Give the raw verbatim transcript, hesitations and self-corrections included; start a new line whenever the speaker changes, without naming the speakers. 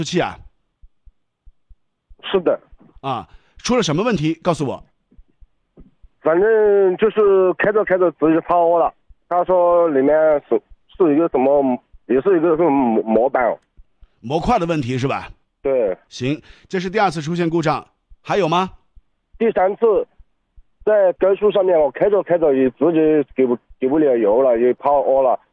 出气啊？
是的，
啊，出了什么问题？告诉我。
反正就是开着开着自己跑了。他说里面是是一个什么，也是一个什么模模板哦。
模块的问题是吧？
对。
行，这是第二次出现故障，还有吗？
第三次在高速上面，我开着开着也自己给不给不了油了，也跑饿了。